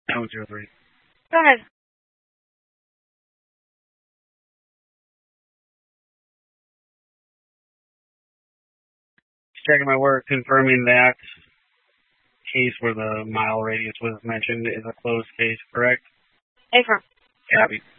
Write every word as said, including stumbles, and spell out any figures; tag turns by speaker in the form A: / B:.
A: nine one zero three.
B: Go ahead.
A: Checking my work, confirming that case where the mile radius was mentioned is a closed case, correct?
B: Affirm.
A: Copy.